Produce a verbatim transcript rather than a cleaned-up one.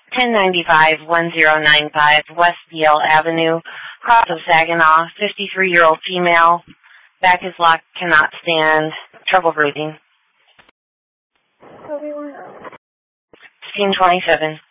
ten ninety-five, ten ninety-five West Yale Avenue, cross of Saginaw, fifty-three-year-old female. Back is locked, cannot stand, trouble breathing. fifteen twenty-seven.